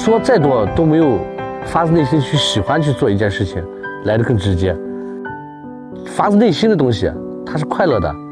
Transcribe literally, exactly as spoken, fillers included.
说再多都没有发自内心去喜欢去做一件事情来得更直接。发自内心的东西，它是快乐的。